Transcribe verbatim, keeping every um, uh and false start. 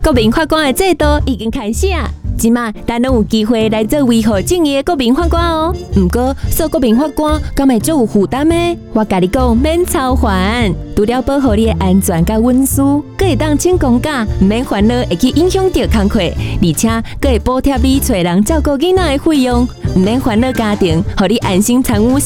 国民法官的制度已经开始啊！即马咱拢有机会来做维护正义的国民法官哦。不过做国民法官敢会足有负担呢？我甲你讲，免操烦，除了保护你的安全甲隐私，佫会当请公假，唔免烦恼会去影响到工课，而且佫会补贴你找人照顾囡仔的费用，唔免烦恼家庭，互你安心参与